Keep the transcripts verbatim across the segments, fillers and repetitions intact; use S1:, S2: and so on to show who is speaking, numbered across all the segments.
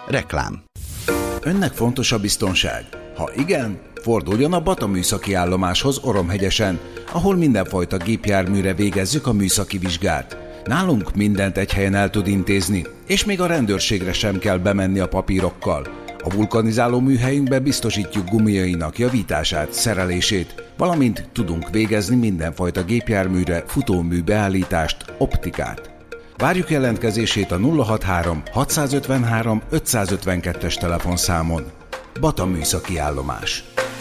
S1: Reklám. Önnek fontos a biztonság? Ha igen, forduljon a Bata műszaki állomáshoz Oromhegyesen, ahol mindenfajta gépjárműre végezzük a műszaki vizsgát. Nálunk mindent egy helyen el tud intézni, és még a rendőrségre sem kell bemenni a papírokkal. A vulkanizáló műhelyünkben biztosítjuk gumiainak javítását, szerelését, valamint tudunk végezni mindenfajta gépjárműre futómű beállítást, optikát. Várjuk jelentkezését a nulla hatvanhárom hatszázötvenhárom ötszázötvenkettes telefonszámon. Bata műszaki állomás.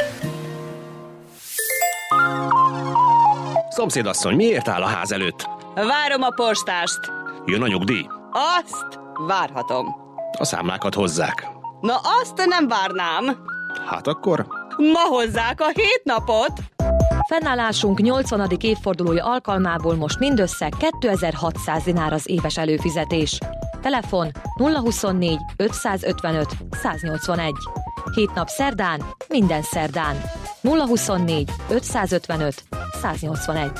S2: Szomszédasszony, miért áll a ház előtt?
S3: Várom a postást.
S2: Jön a nyugdíj?
S3: Azt várhatom.
S2: A számlákat hozzák.
S3: Na azt nem várnám.
S2: Hát akkor?
S3: Ma hozzák a hét napot.
S4: Fennállásunk nyolcvanadik évfordulója alkalmából most mindössze kétezer-hatszáz dinár az éves előfizetés. Telefon nulla huszonnégy ötszázötvenöt száznyolcvanegy. Hét nap szerdán, minden szerdán. nulla huszonnégy ötszázötvenöt száznyolcvanegy.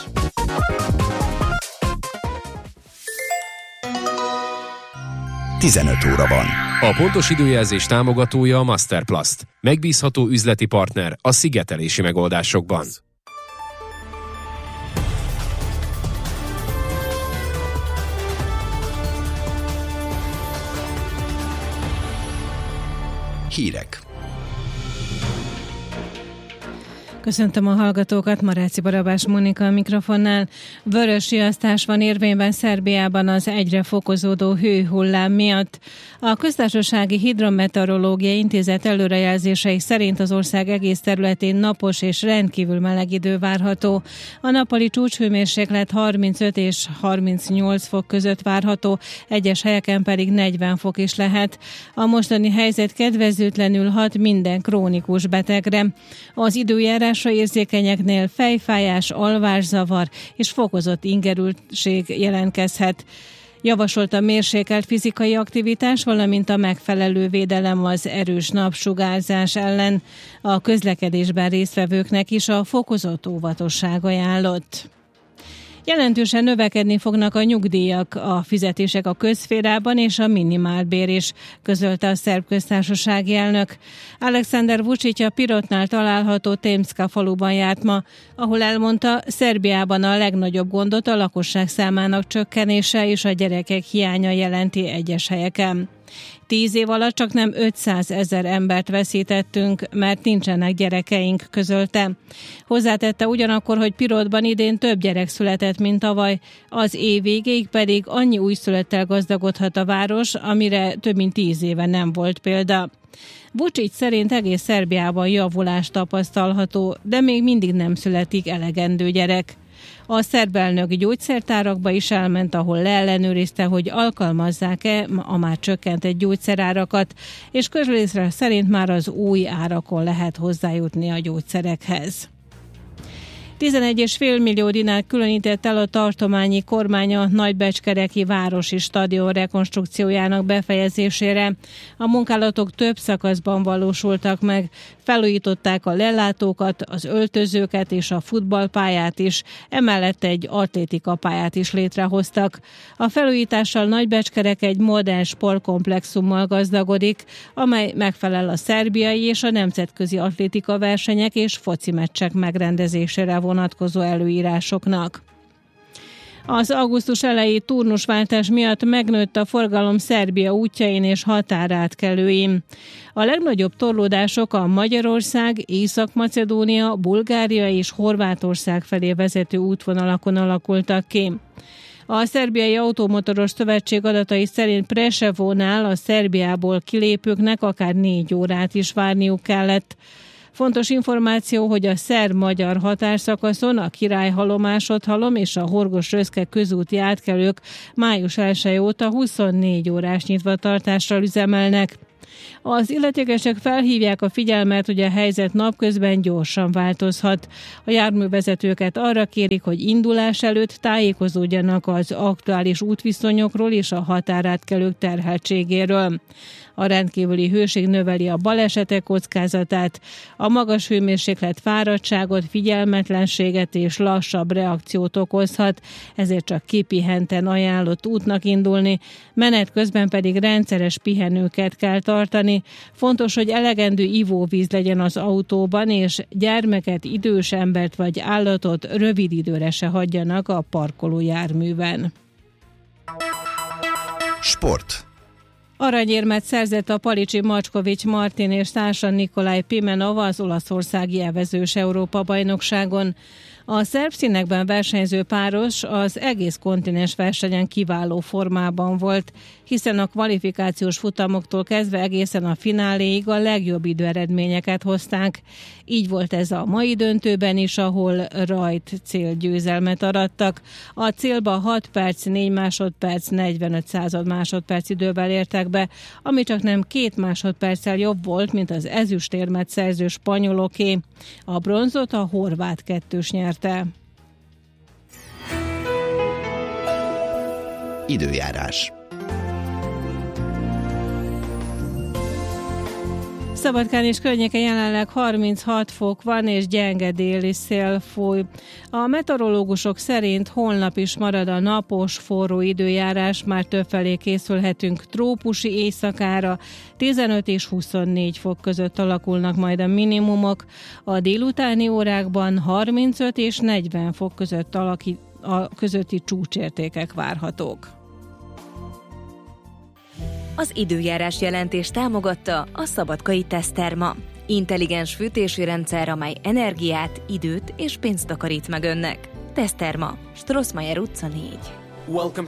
S1: tizenöt óra van.
S5: A pontos időjelzés támogatója a Masterplast. Megbízható üzleti partner a szigetelési megoldásokban.
S1: Hírek.
S6: Köszöntöm a hallgatókat, Maráci Barabás Mónika a mikrofonnál. Vörös riasztás van érvényben Szerbiában az egyre fokozódó hőhullám miatt. A Köztársasági Hidrometeorológiai Intézet előrejelzései szerint az ország egész területén napos és rendkívül meleg idő várható. A nappali csúcshőmérséklet harmincöt és harmincnyolc fok között várható, egyes helyeken pedig negyven fok is lehet. A mostani helyzet kedvezőtlenül hat minden krónikus betegre. Az időjárás érzékenyeknél fejfájás, alvászavar és fokozott ingerültség jelentkezhet. Javasolt a mérsékelt fizikai aktivitás, valamint a megfelelő védelem az erős napsugárzás ellen. A közlekedésben résztvevőknek is a fokozott óvatosság ajánlott. Jelentősen növekedni fognak a nyugdíjak, a fizetések a közszférában és a minimálbér is, közölte a szerb köztársasági elnök. Aleksandar Vučić a Pirotnál található Temska faluban járt ma, ahol elmondta, Szerbiában a legnagyobb gondot a lakosság számának csökkenése és a gyerekek hiánya jelenti egyes helyeken. Tíz év alatt csak nem ötszázezer embert veszítettünk, mert nincsenek gyerekeink, közölte. Hozzátette ugyanakkor, hogy Pirotban idén több gyerek született, mint tavaly, az év végéig pedig annyi újszülöttel gazdagodhat a város, amire több mint tíz éve nem volt példa. Vučić szerint egész Szerbiában javulás tapasztalható, de még mindig nem születik elegendő gyerek. A szerb elnök gyógyszertárakba is elment, ahol leellenőrizte, hogy alkalmazzák-e a már csökkentett gyógyszerárakat, és közlészre szerint már az új árakon lehet hozzájutni a gyógyszerekhez. tizenegy egész öt millió dinár különített el a tartományi kormány a nagybecskereki városi stadion rekonstrukciójának befejezésére. A munkálatok több szakaszban valósultak meg, felújították a lelátókat, az öltözőket és a futballpályát is, emellett egy atlétikapályát is létrehoztak. A felújítással Nagybecskerek egy modern sportkomplexummal gazdagodik, amely megfelel a szerbiai és a nemzetközi atlétika versenyek és foci meccsek megrendezésére vonatkozó előírásoknak. Az augusztus eleji turnusváltás miatt megnőtt a forgalom Szerbia útjain és határátkelőin. A legnagyobb torlódások a Magyarország, Észak-Macedónia, Bulgária és Horvátország felé vezető útvonalakon alakultak ki. A Szerbiai Automotoros Szövetség adatai szerint Preševónál a Szerbiából kilépőknek akár négy órát is várniuk kellett. Fontos információ, hogy a szerb-magyar határszakaszon a Királyhalom-Másodhalom és a Horgos-Röszke közúti átkelők május elseje óta huszonnégy órás nyitvatartással üzemelnek. Az illetékesek felhívják a figyelmet, hogy a helyzet napközben gyorsan változhat. A járművezetőket arra kérik, hogy indulás előtt tájékozódjanak az aktuális útviszonyokról és a határátkelők terheltségéről. A rendkívüli hőség növeli a balesetek kockázatát, a magas hőmérséklet fáradtságot, figyelmetlenséget és lassabb reakciót okozhat, ezért csak kipihenten ajánlott útnak indulni, menet közben pedig rendszeres pihenőket kell tartani, tartani. Fontos, hogy elegendő ivóvíz legyen az autóban, és gyermeket, idős embert vagy állatot rövid időre se hagyjanak a parkoló járműben.
S1: Sport.
S6: Aranyérmet szerzett a palicsi Macskovics Martin és társa Nikolaj Pimenov az olaszországi evezős Európa-bajnokságon. A szerb színekben versenyző páros az egész kontinens versenyen kiváló formában volt, hiszen a kvalifikációs futamoktól kezdve egészen a fináléig a legjobb időeredményeket hozták. Így volt ez a mai döntőben is, ahol rajt célgyőzelmet arattak. A célba hat perc, négy másodperc, negyvenöt század másodperc idővel értek be, ami csak nem két másodperccel jobb volt, mint az ezüstérmet szerző spanyoloké. A bronzot a horvát kettős nyerte.
S1: Időjárás.
S6: Szabadkán és környéke jelenleg harminchat fok van, és gyenge déli szél fúj. A meteorológusok szerint holnap is marad a napos, forró időjárás, már többfelé készülhetünk trópusi éjszakára, tizenöt és huszonnégy fok között alakulnak majd a minimumok, a délutáni órákban harmincöt és negyven fok között alaki, a közötti csúcsértékek várhatók.
S4: Az időjárás jelentés támogatta a Szabadkai Teszterma. Intelligens fűtési rendszer, amely energiát, időt és pénzt takarít meg önnek. Teszterma, Strossmayer utca négy.